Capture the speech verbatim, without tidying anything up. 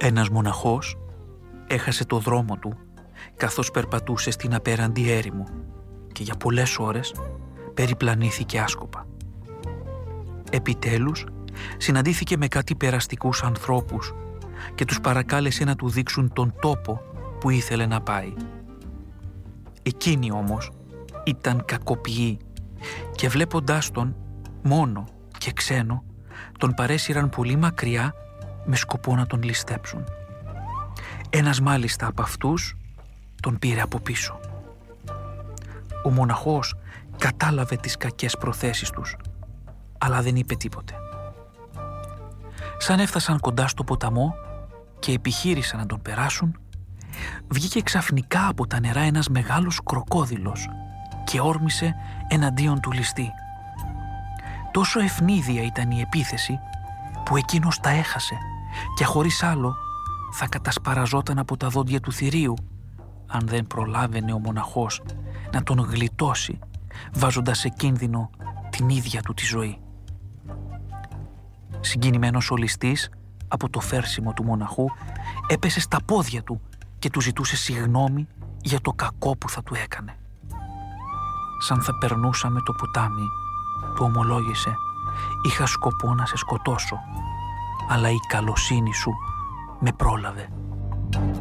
Ένας μοναχός έχασε το δρόμο του καθώς περπατούσε στην απέραντη έρημο και για πολλές ώρες περιπλανήθηκε άσκοπα. Επιτέλους συναντήθηκε με κάτι περαστικούς ανθρώπους και τους παρακάλεσε να του δείξουν τον τόπο που ήθελε να πάει. Εκείνοι όμως ήταν κακοποιοί και βλέποντάς τον μόνο και ξένο τον παρέσυραν πολύ μακριά με σκοπό να τον ληστέψουν. Ένας μάλιστα από αυτούς τον πήρε από πίσω. Ο μοναχός κατάλαβε τις κακές προθέσεις τους, αλλά δεν είπε τίποτε. Σαν έφτασαν κοντά στο ποταμό και επιχείρησαν να τον περάσουν, βγήκε ξαφνικά από τα νερά ένας μεγάλος κροκόδιλος και όρμησε εναντίον του ληστή. Τόσο ευνίδια ήταν η επίθεση που εκείνος τα έχασε και χωρίς άλλο θα κατασπαραζόταν από τα δόντια του θηρίου αν δεν προλάβαινε ο μοναχός να τον γλιτώσει, βάζοντας σε κίνδυνο την ίδια του τη ζωή. Συγκινημένος ο ληστής από το φέρσιμο του μοναχού έπεσε στα πόδια του και του ζητούσε συγγνώμη για το κακό που θα του έκανε. Σαν θα περνούσαμε το ποτάμι, του ομολόγησε, είχα σκοπό να σε σκοτώσω, αλλά η καλοσύνη σου με πρόλαβε.